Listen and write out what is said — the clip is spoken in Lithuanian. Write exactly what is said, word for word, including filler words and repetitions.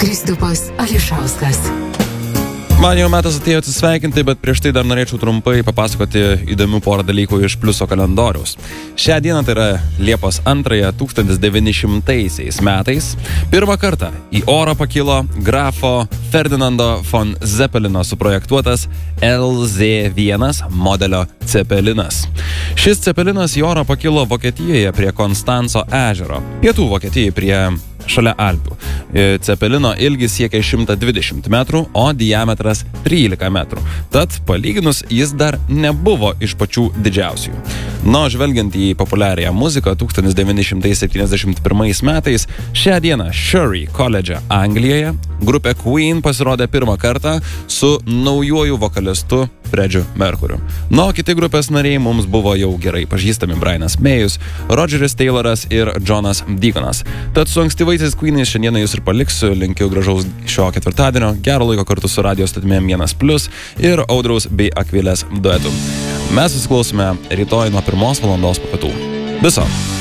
Kristupas Ališauskas. Man jau metas atėjo atsisveikinti, bet prieš tai dar norėčiau trumpai papasakoti įdomių porą dalykų iš Pliuso kalendoriaus. Šią dieną, tai yra Liepos antrąją tūkstantis devyni šimtaisiais metais, pirmą kartą į orą pakilo grafo Ferdinando von Zeppelino suprojektuotas L Z vienas modelio Cepelinas. Šis Cepelinas į orą pakilo Vokietijoje prie Konstanco ežero, pietų Vokietijoje prie šalia Alpių. Cepelino ilgis siekia šimtą dvidešimt metrų, o diametras trylika metrų. Tad palyginus jis dar nebuvo iš pačių didžiausių. Na, žvelgiant į populiariąją muziką, tūkstantis devyni šimtai septyniasdešimt pirmais metais šią dieną Surrey koledže Anglijoje grupė Queen pasirodė pirmą kartą su naujuoju vokalistu Fredžiu Merkuriu. Na, kiti grupės nariai mums buvo jau gerai pažįstami Brianas Mayus, Rodgeris Tayloras ir Jonas Deaconas. Tad su ankstyvaisiais Queenais šiandieną jūs ir paliksiu, linkiu gražaus šio ketvirtadienio, gero laiko kartu su radio stotimėm vienas plius ir Audriaus bei Akvilės duetu. Mes susiklausome rytoj nuo pirmos valandos po pietų. Viso!